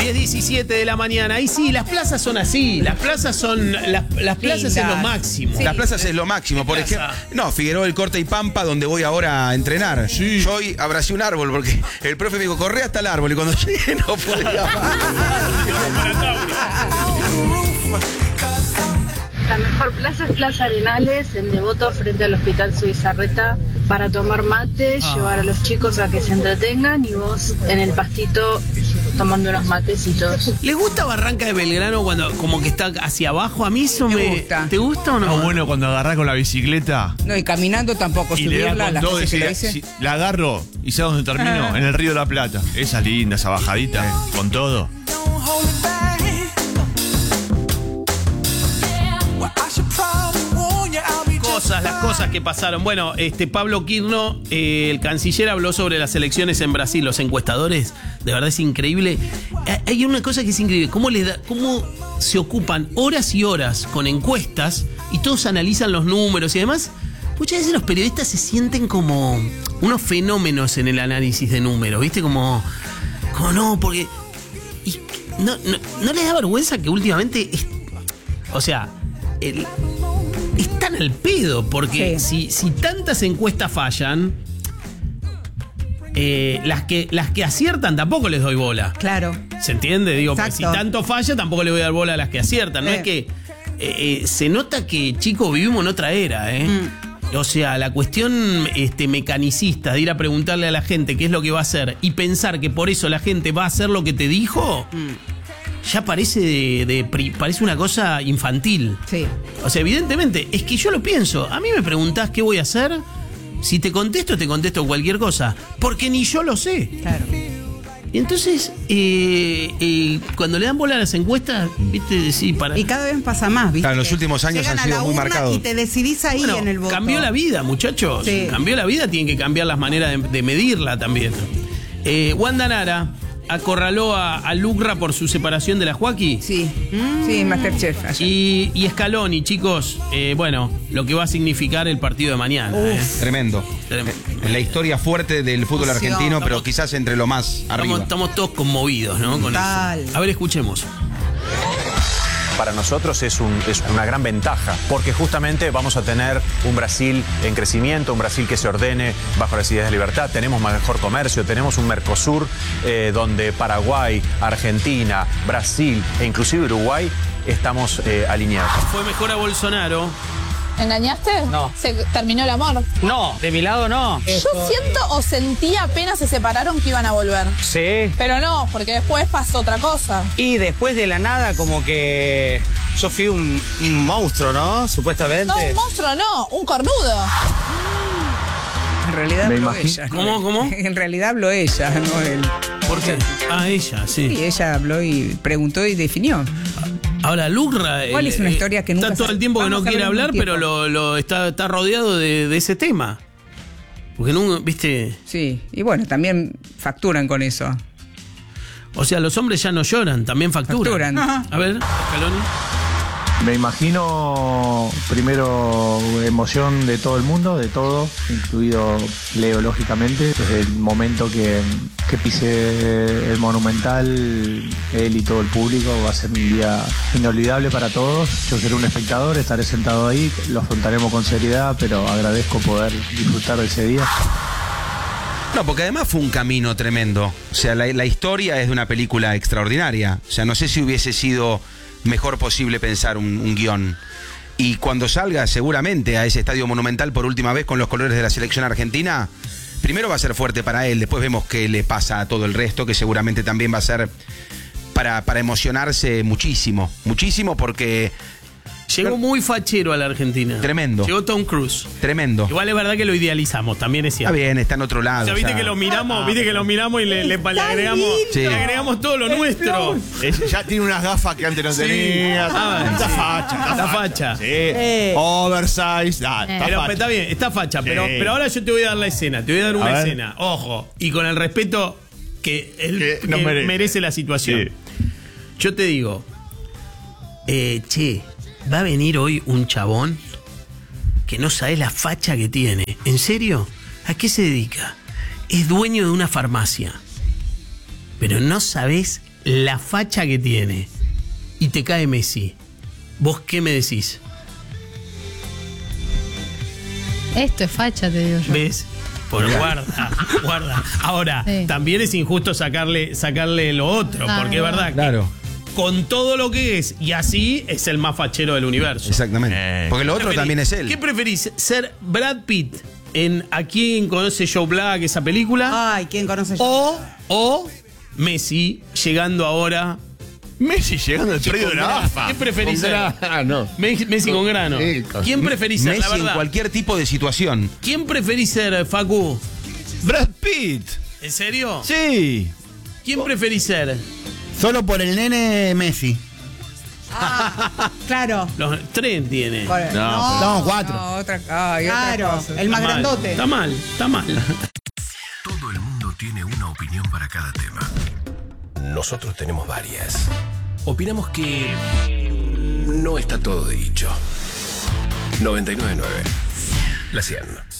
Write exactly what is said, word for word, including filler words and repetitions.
diez diecisiete de la mañana. Y sí, las plazas son así. Las plazas son. Las, las plazas es lo máximo. Sí. Las plazas es lo máximo. Por ejemplo. No, Figueroa, el Corte y Pampa, donde voy ahora a entrenar. Sí. Yo hoy abracé un árbol porque el profe me dijo, corre hasta el árbol. Y cuando llegué no podía más. La mejor plaza es Plaza Arenales, en Devoto, frente al Hospital Zubizarreta, para tomar mate, ah. llevar a los chicos a que se entretengan y vos en el pastito tomando unos matecitos. ¿Les gusta Barranca de Belgrano cuando como que está hacia abajo? A mí eso me... me... Gusta. ¿Te gusta o no? No, bueno, cuando agarrás con la bicicleta. No, y caminando tampoco, y subirla, la, todo ese, la, si, la agarro y sé dónde termino, ah. en el Río de la Plata. Esa linda, esa bajadita, eh. con todo. Cosas, las cosas que pasaron. Bueno, este Pablo Quirno, eh, el canciller, habló sobre las elecciones en Brasil. Los encuestadores, de verdad es increíble. Hay una cosa que es increíble, cómo les da, cómo se ocupan horas y horas con encuestas y todos analizan los números y además muchas veces los periodistas se sienten como unos fenómenos en el análisis de números, ¿viste? Como, como no, porque y no, no, no les da vergüenza que últimamente es, o sea, el están al pedo, porque sí. si, si tantas encuestas fallan, eh, las, que, las que aciertan tampoco les doy bola. Claro. ¿Se entiende? Digo, pues, si tanto falla, tampoco le voy a dar bola a las que aciertan. No eh. es que... Eh, eh, se nota que, chicos, vivimos en otra era, ¿eh? Mm. O sea, la cuestión este, mecanicista de ir a preguntarle a la gente qué es lo que va a hacer y pensar que por eso la gente va a hacer lo que te dijo... Mm. Ya parece de, de, parece una cosa infantil. Sí. O sea, evidentemente, es que yo lo pienso. A mí me preguntás qué voy a hacer. Si te contesto, te contesto cualquier cosa. Porque ni yo lo sé. Claro. Y entonces, eh, eh, cuando le dan bola a las encuestas, viste, sí, para. Y cada vez pasa más, viste. Claro, en los últimos años Llegan han sido muy marcados. Y te decidís ahí bueno, en el voto. Cambió la vida, muchachos. Sí. Cambió la vida, tienen que cambiar las maneras de, de medirla también. Eh, Wanda Nara acorraló a, a Lucra por su separación de la Joaquí. Sí, mm. sí, Masterchef. Y, y Scaloni, chicos, eh, bueno, lo que va a significar el partido de mañana. Eh. Tremendo. Tremendo. En la historia fuerte del fútbol argentino, estamos, pero quizás entre lo más arriba. Estamos, estamos todos conmovidos, ¿no? Con Total. Eso. A ver, escuchemos. Para nosotros es, un, es una gran ventaja, porque justamente vamos a tener un Brasil en crecimiento, un Brasil que se ordene bajo las ideas de libertad, tenemos mejor comercio, tenemos un Mercosur eh, donde Paraguay, Argentina, Brasil e inclusive Uruguay estamos eh, alineados. Fue mejor a Bolsonaro. ¿Engañaste? No. ¿Se terminó el amor? No, de mi lado no. Yo Eso. siento o sentí apenas se separaron que iban a volver. Sí. Pero no, porque después pasó otra cosa. Y después de la nada como que yo fui un, un monstruo, ¿no? Supuestamente. No, un monstruo no, un cornudo. En realidad Me habló imagino. ella. ¿no? ¿Cómo, cómo? En realidad habló ella, no él. ¿Por qué? Ah, ella, sí. Sí, ella habló y preguntó y definió. Ahora, Lucra... ¿Cuál es una historia que nunca... Está todo el tiempo que no quiere hablar, pero lo, lo está, está rodeado de, de ese tema. Porque no, ¿viste? Sí, y bueno, también facturan con eso. O sea, los hombres ya no lloran, también facturan. Facturan. Ajá. A ver, Scaloni. Me imagino primero emoción de todo el mundo, de todo, incluido Leo, lógicamente. Desde el momento que, que pise el Monumental, él y todo el público, va a ser un día inolvidable para todos. Yo seré un espectador, estaré sentado ahí, lo afrontaremos con seriedad, pero agradezco poder disfrutar de ese día. No, porque además fue un camino tremendo. O sea, la, la historia es de una película extraordinaria. O sea, no sé si hubiese sido mejor posible pensar un, un guión. Y cuando salga seguramente a ese estadio Monumental por última vez con los colores de la selección argentina, primero va a ser fuerte para él, después vemos qué le pasa a todo el resto, que seguramente también va a ser para, para emocionarse muchísimo, muchísimo porque... Llegó muy fachero a la Argentina. Tremendo. Llegó Tom Cruise. Tremendo. Igual es verdad que lo idealizamos, también es cierto. Está bien, está en otro lado. O sea, viste o sea, que lo miramos, ah, viste que lo miramos y le, le, le agregamos, sí. le agregamos todo lo nuestro. Ella ya tiene unas gafas que antes no Sí. tenía. Ah, está sí. facha, está, Está facha. facha. Sí. Eh. Oversize. Ah, está Pero facha. está bien, está facha, Sí. pero, pero ahora yo te voy a dar la escena, te voy a dar una A ver. escena. Ojo, y con el respeto que, el, Que que nos merece. merece la situación. Sí. Yo te digo, eh, che, va a venir hoy un chabón que no sabés la facha que tiene. ¿En serio? ¿A qué se dedica? Es dueño de una farmacia. Pero no sabés la facha que tiene y te cae Messi, ¿vos qué me decís? Esto es facha, te digo yo. ¿Ves? Por guarda, guarda. Ahora, Sí. también es injusto sacarle, sacarle lo otro, Ah, porque es no. verdad que Claro. con todo lo que es, y así es el más fachero del universo. Exactamente. Eh, Porque lo otro ¿Preferís- también es él. ¿Qué preferís? ¿Ser Brad Pitt en ¿A quién conoce Joe Black, esa película? Ay, ¿quién conoce yo? O, o Messi llegando ahora. Messi llegando al predio de la AFA. ¿Qué preferís Con ser? grano. Messi, Messi con grano. Sí, con- ¿Quién preferís ser, la Messi en verdad? cualquier tipo de situación. ¿Quién preferís ser, Facu? Brad Pitt. ¿En serio? Sí. ¿Quién preferís ser? Solo por el nene Messi. Claro. Los tres tiene. Por- No, No, cuatro. No, otra, ay, otra Claro, cosa. el más Está mal, grandote. Está mal, está mal. Todo el mundo tiene una opinión para cada tema. Nosotros tenemos varias. Opinamos que no está todo dicho. noventa y nueve punto nueve. La cien.